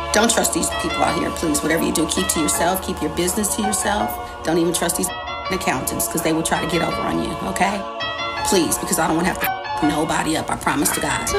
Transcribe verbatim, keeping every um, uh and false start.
Don't trust these people out here, please. Whatever you do, keep to yourself. Keep your business to yourself. Don't even trust these accountants because they will try to get over on you, okay? Please, because I don't want to have to f- nobody up. I promise to God.